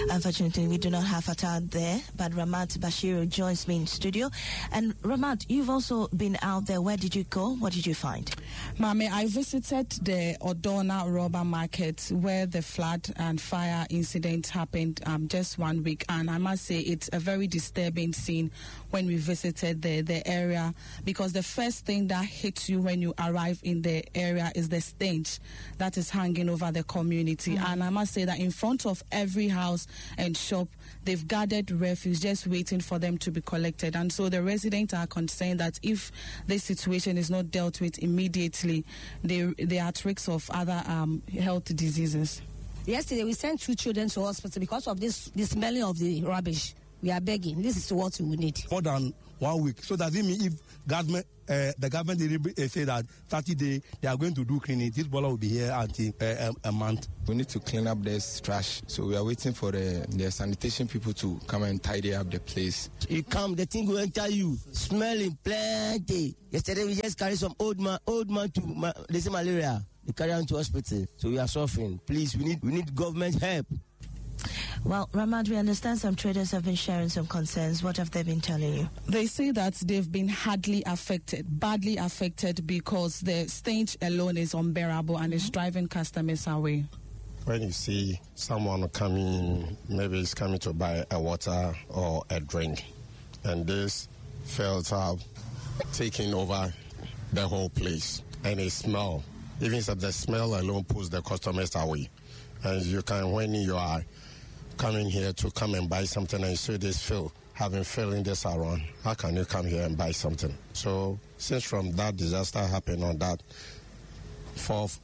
Unfortunately, we do not have Fatah there, but Ramat Bashiru joins me in studio. And Ramat, you've also been out there. Where did you go? What did you find? Mame, I visited the Odona Rubber Market where the flood and fire incident happened just 1 week, and I must say it's a very disturbing scene when we visited the area, because the first thing that hits you when you arrive in the area is the stench that is hanging over the community. And I must say that in front of every house and shop, they've gathered refuse just waiting for them to be collected. And so the residents are concerned that if this situation is not dealt with immediately, they are at risk of other health diseases. Yesterday, we sent 2 children to hospital because of the smelling of the rubbish. We are begging. This is what we need. More than 1 week. So does it mean if the government say that 30 days they are going to do cleaning, this boiler will be here until a month? We need to clean up this trash. So we are waiting for the sanitation people to come and tidy up the place. You come, the thing will enter you. Smelling plenty. Yesterday we just carried some old man to there's malaria. They carry on to hospital. So we are suffering. Please, we need government help. Well, Ramat, we understand some traders have been sharing some concerns. What have they been telling you? They say that they've been badly affected because the stench alone is unbearable and is driving customers away. When you see someone coming, maybe he's coming to buy a water or a drink, and this filter taking over the whole place, and it smell. Even if the smell alone pulls the customers away. And you can, when you are coming here to come and buy something and you see this having feeling this around, how can you come here and buy something? So since from that disaster happened on that 4th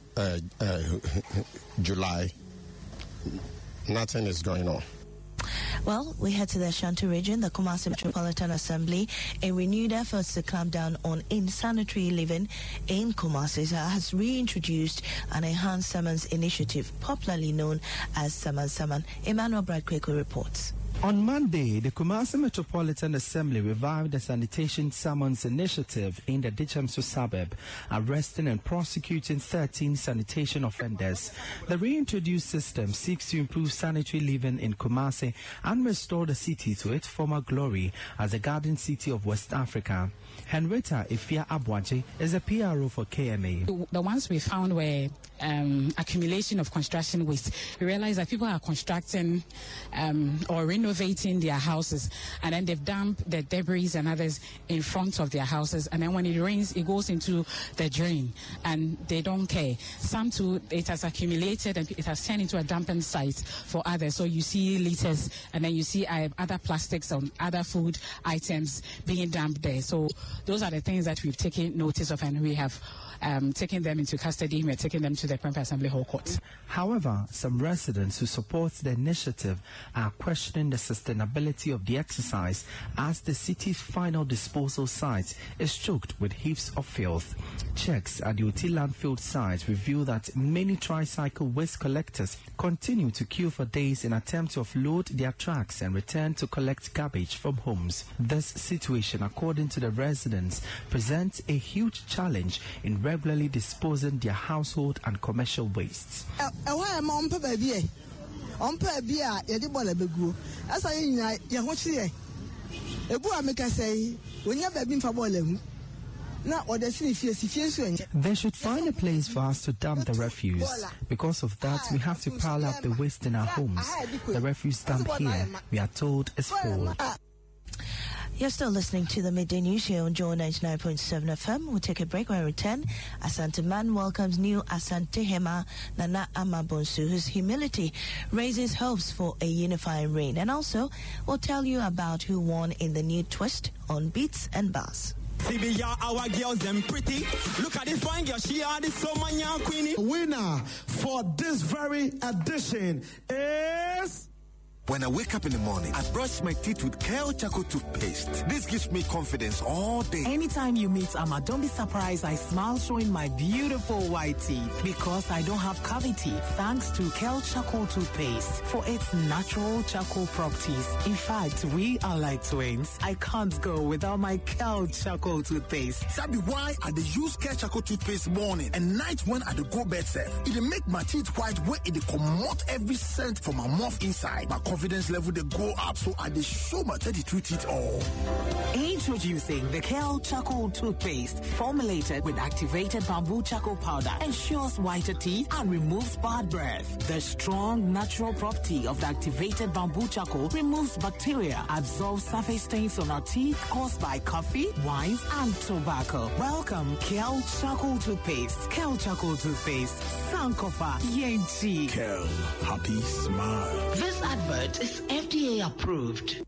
July, nothing is going on. Well, we head to the Ashanti region. The Kumasi Metropolitan Assembly, in renewed efforts to clamp down on insanitary living in Kumasi, has reintroduced an enhanced summons initiative, popularly known as Saman Saman. Emmanuel Bradqueko reports. On Monday, the Kumasi Metropolitan Assembly revived the sanitation summons initiative in the Dichamsu suburb, arresting and prosecuting 13 sanitation offenders. The reintroduced system seeks to improve sanitary living in Kumasi and restore the city to its former glory as a garden city of West Africa. Henrietta Ifia Abwaji is a PRO for KMA. The ones we found were accumulation of construction waste. We realized that people are constructing or renovating their houses, and then they've dumped the debris and others in front of their houses, and then when it rains, it goes into the drain, and they don't care. Some too, it has accumulated and it has turned into a dumping site for others. So you see litters, and then you see other plastics and other food items being dumped there. So those are the things that we've taken notice of, and we have taken them into custody. We're taking them to the Prempeh Assembly Hall Court. However, some residents who support the initiative are questioning the sustainability of the exercise as the city's final disposal site is choked with heaps of filth. Checks at the Oti landfill site reveal that many tricycle waste collectors continue to queue for days in attempt to offload their trucks and return to collect garbage from homes. This situation, according to the residents, presents a huge challenge in regularly disposing their household and commercial wastes. They should find a place for us to dump the refuse. Because of that, we have to pile up the waste in our homes. The refuse dump here, we are told, is full. You're still listening to the Midday News here on Joy 99.7 FM. We'll take a break when we return. Asante Man welcomes new Asante Hema Nana Amabonsu, whose humility raises hopes for a unifying reign. And also, we'll tell you about who won in the new twist on Beats and Bars. Our girls them pretty. Look at this fine girl, she are the Somanya Queenie. Winner for this very edition is... When I wake up in the morning, I brush my teeth with Kale Charcoal toothpaste. This gives me confidence all day. Anytime you meet Amma, don't be surprised I smile showing my beautiful white teeth because I don't have cavity thanks to Kale Charcoal toothpaste for its natural charcoal properties. In fact, we are like twins. I can't go without my Kale Charcoal toothpaste. That be why I use Kale Charcoal toothpaste morning and night when I go bed safe. It make my teeth white where it come out every scent from my mouth inside. My confidence level they go up, so I dey show my 32 teeth all. Introducing the Kel Charcoal Toothpaste, formulated with activated bamboo charcoal powder, ensures whiter teeth and removes bad breath. The strong natural property of the activated bamboo charcoal removes bacteria, absorbs surface stains on our teeth caused by coffee, wines, and tobacco. Welcome, Kel Charcoal Toothpaste. Kel Charcoal Toothpaste. Sankofa Yenti. Kel, happy smile. This advert is FDA approved.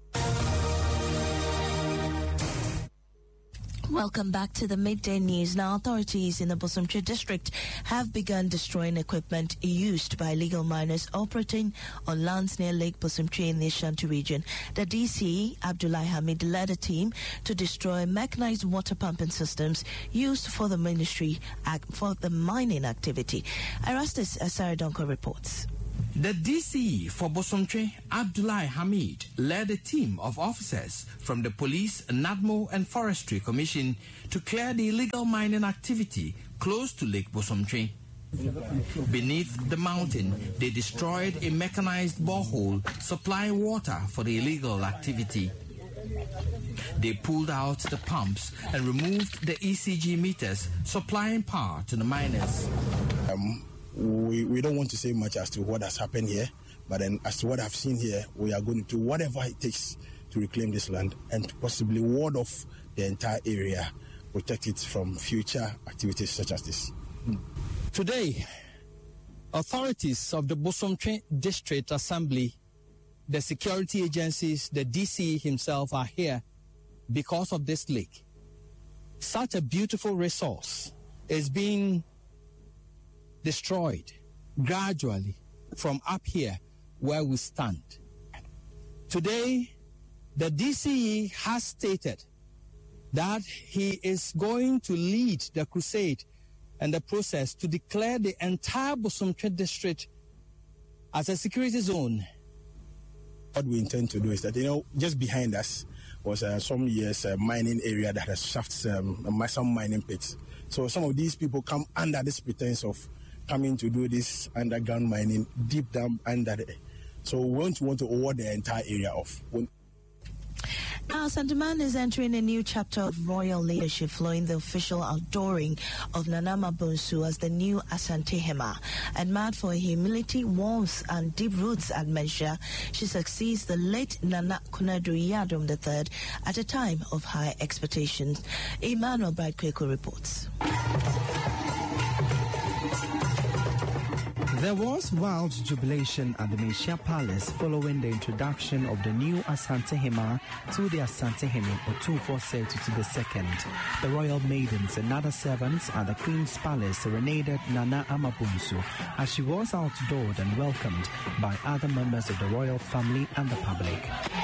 Welcome back to the Midday News. Now, authorities in the Bosomtwe district have begun destroying equipment used by illegal miners operating on lands near Lake Bosomtwe in the Ashanti region. The DC, Abdullahi Hamid, led a team to destroy mechanized water pumping systems used for the mining activity. Erastus Asaridonko reports. The DCE for Bosomtwe, Abdullahi Hamid, led a team of officers from the Police, NADMO and Forestry Commission to clear the illegal mining activity close to Lake Bosomtwe. Beneath the mountain, they destroyed a mechanized borehole supplying water for the illegal activity. They pulled out the pumps and removed the ECG meters supplying power to the miners. We don't want to say much as to what has happened here, but then as to what I've seen here, we are going to do whatever it takes to reclaim this land and possibly ward off the entire area, protect it from future activities such as this. Today, authorities of the Bosomtwe District Assembly, the security agencies, the DC himself are here because of this lake. Such a beautiful resource is being destroyed gradually from up here where we stand. Today, the DCE has stated that he is going to lead the crusade and the process to declare the entire Bosomtwe district as a security zone. What we intend to do is that, just behind us was some years mining area that has shafts, some mining pits. So some of these people come under this pretense of coming to do this underground mining deep down under there. So we want to award the entire area off. Now, Santaman is entering a new chapter of royal leadership following the official outdooring of Nana Ama-Bonsu as the new Asante Hema. And mad for humility, warmth, and deep roots adventure, she succeeds the late Nana Konadu Yadom III at a time of high expectations. Emmanuel Bride-Kweko reports. There was wild jubilation at the Meshia Palace following the introduction of the new Asante Hema to the Asante Hemi Otumfuo Setutu II. The royal maidens and other servants at the Queen's Palace serenaded Nana Ama-Bonsu as she was outdoored and welcomed by other members of the royal family and the public.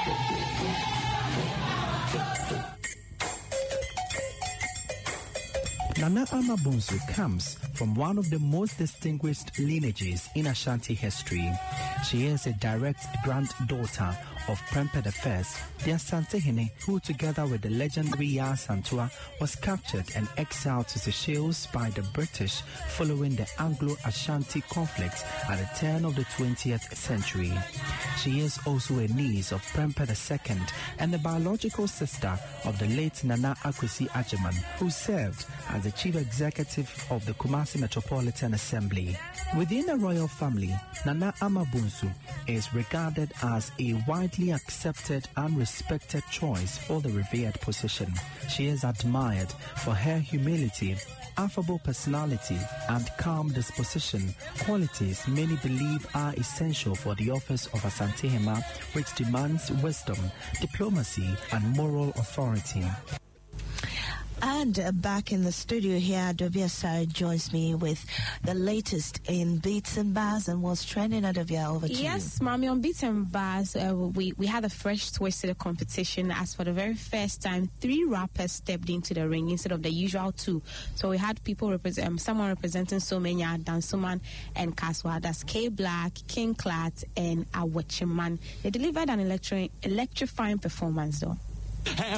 Nana Ama-Bonsu comes from one of the most distinguished lineages in Ashanti history. She is a direct granddaughter of Prempeh I, the Asantehene, who together with the legendary Yaa Asantewaa was captured and exiled to Seychelles by the British following the Anglo-Ashanti conflict at the turn of the 20th century. She is also a niece of Prempeh II and the biological sister of the late Nana Akwesi Agyeman, who served as the chief executive of the Kumasi Metropolitan Assembly. Within the royal family, Nana Ama-Bonsu is regarded as a widely accepted and respected choice for the revered position. She is admired for her humility, affable personality, and calm disposition, qualities many believe are essential for the office of Asante Hema, which demands wisdom, diplomacy, and moral authority. And back in the studio here, Adobia Sarah joins me with the latest in Beats and Bars and what's trending. Adobia, over to you. Yes, Mami, on Beats and Bars, we had a fresh twist to the competition as for the very first time, 3 rappers stepped into the ring instead of the usual 2. So we had people someone representing Somenya, Dansoman, and Kaswa. That's K Black, King Clat, and Awechiman. They delivered an electrifying performance, though.